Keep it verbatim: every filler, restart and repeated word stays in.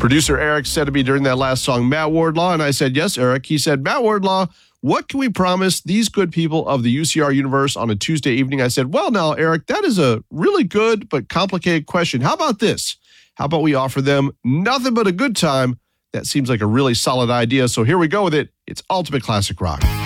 Producer Eric said to me during that last song, Matt Wardlaw, and I said, yes, Eric. He said, Matt Wardlaw, what can we promise these good people of the U C R universe on a Tuesday evening? I said, well, now, Eric, that is a really good but complicated question. How about this? How about we offer them nothing but a good time? That seems like a really solid idea. So here we go with it. It's Ultimate Classic Rock.